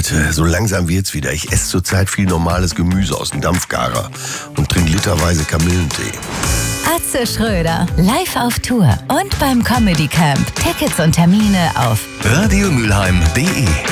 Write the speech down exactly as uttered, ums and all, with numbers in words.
Leute, so langsam wird's wieder. Ich esse zurzeit viel normales Gemüse aus dem Dampfgarer und trinke literweise Kamillentee. Atze Schröder, live auf Tour und beim Comedy Camp. Tickets und Termine auf radiomülheim punkt de